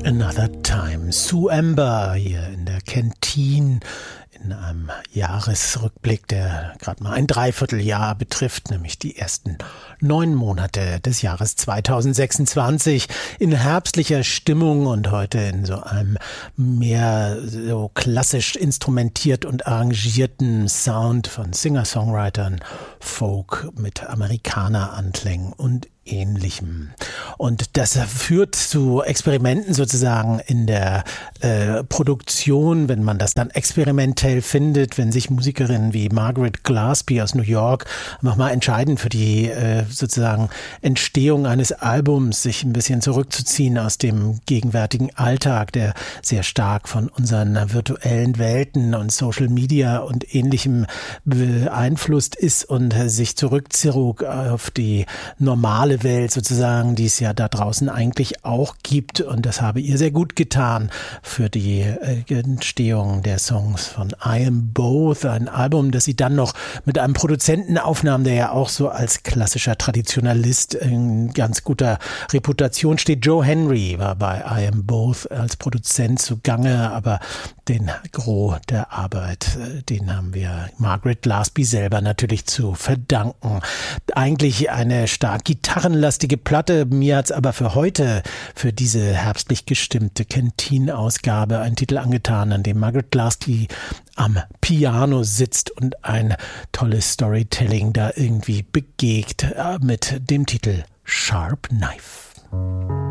Another Time. Sue Amber hier in der Kantine in einem Jahresrückblick, der gerade mal ein Dreivierteljahr betrifft, nämlich die ersten 9 Monate des Jahres 2026 in herbstlicher Stimmung und heute in so einem mehr so klassisch instrumentiert und arrangierten Sound von Singer-Songwritern, Folk mit Amerikaner-Anklängen und Ähnlichem. Und das führt zu Experimenten sozusagen in der Produktion, wenn man das dann experimentell findet, wenn sich Musikerinnen wie Margaret Gillespie aus New York nochmal entscheiden für die sozusagen Entstehung eines Albums, sich ein bisschen zurückzuziehen aus dem gegenwärtigen Alltag, der sehr stark von unseren virtuellen Welten und Social Media und Ähnlichem beeinflusst ist und sich zurückzog auf die normale Welt sozusagen, die es ja da draußen eigentlich auch gibt, und das habe ihr sehr gut getan für die Entstehung der Songs von I Am Both, ein Album, das sie dann noch mit einem Produzenten aufnahm, der ja auch so als klassischer Traditionalist in ganz guter Reputation steht. Joe Henry war bei I Am Both als Produzent zugange, aber den Gros der Arbeit, den haben wir Margaret Gillespie selber natürlich zu verdanken. Eigentlich eine stark gitarrenlastige Platte. Mir hat's aber für heute, für diese herbstlich gestimmte Kantine-Ausgabe, einen Titel angetan, an dem Margaret Gillespie am Piano sitzt und ein tolles Storytelling da irgendwie begegt mit dem Titel Sharp Knife.